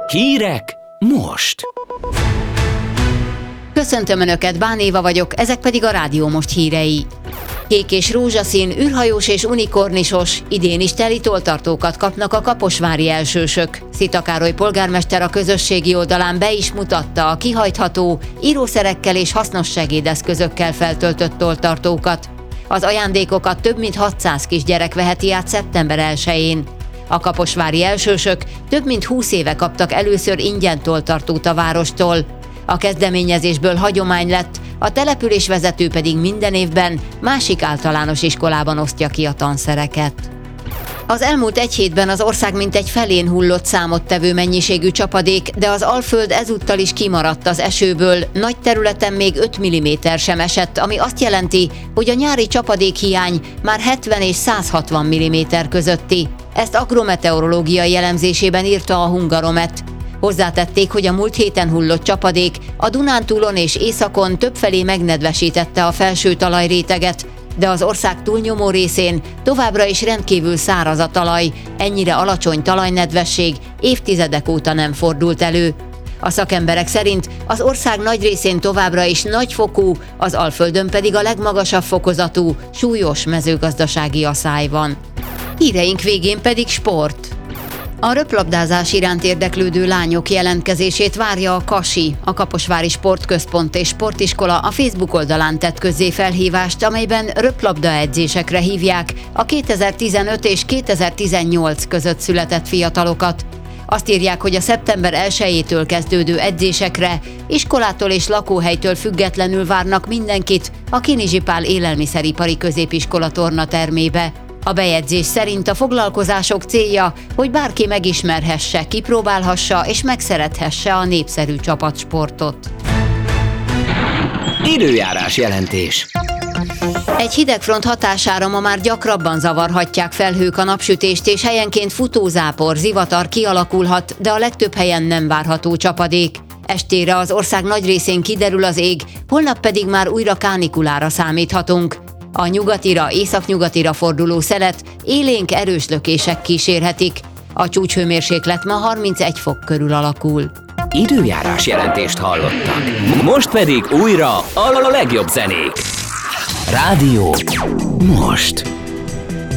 Hírek most! Köszöntöm Önöket, Bán Éva vagyok, ezek pedig a Rádió Most hírei. Kék és rózsaszín, űrhajós és unikornisos, idén is teli tolltartókat kapnak a kaposvári elsősök. Szita Károly polgármester a közösségi oldalán be is mutatta a kihajtható, írószerekkel és hasznos segédeszközökkel feltöltött tolltartókat. Az ajándékokat több mint 600 kisgyerek veheti át szeptember 1-én. A kaposvári elsősök több mint 20 éve kaptak először ingyen tolltartót a várostól. A kezdeményezésből hagyomány lett, a településvezető pedig minden évben másik általános iskolában osztja ki a tanszereket. Az elmúlt egy hétben az ország mintegy felén hullott számottevő mennyiségű csapadék, de az Alföld ezúttal is kimaradt az esőből, nagy területen még 5 mm sem esett, ami azt jelenti, hogy a nyári csapadékhiány már 70 és 160 mm közötti. Ezt agrometeorológiai elemzésében írta a Hungaromet. Hozzátették, hogy a múlt héten hullott csapadék a Dunántúlon és északon többfelé megnedvesítette a felső talajréteget, de az ország túlnyomó részén továbbra is rendkívül száraz a talaj, ennyire alacsony talajnedvesség évtizedek óta nem fordult elő. A szakemberek szerint az ország nagy részén továbbra is nagyfokú, az Alföldön pedig a legmagasabb fokozatú, súlyos mezőgazdasági aszály van. Híreink végén pedig sport. A röplabdázás iránt érdeklődő lányok jelentkezését várja a Kasi, a Kaposvári Sportközpont és Sportiskola a Facebook oldalán tett közzé felhívást, amelyben röplabda edzésekre hívják a 2015 és 2018 között született fiatalokat. Azt írják, hogy a szeptember 1-től kezdődő edzésekre iskolától és lakóhelytől függetlenül várnak mindenkit a Kinizsi Pál élelmiszeripari középiskola tornatermébe. A bejegyzés szerint a foglalkozások célja, hogy bárki megismerhesse, kipróbálhassa és megszerethesse a népszerű csapatsportot. Időjárás jelentés. Egy hidegfront hatására ma már gyakrabban zavarhatják felhők a napsütést, és helyenként futózápor, zivatar kialakulhat, de a legtöbb helyen nem várható csapadék. Estére az ország nagy részén kiderül az ég, holnap pedig már újra kánikulára számíthatunk. A nyugatira, északnyugatira forduló szelet élénk erős lökések kísérhetik. A csúcshőmérséklet ma 31 fok körül alakul. Időjárás jelentést hallottak. Most pedig újra a legjobb zenék. Rádió most.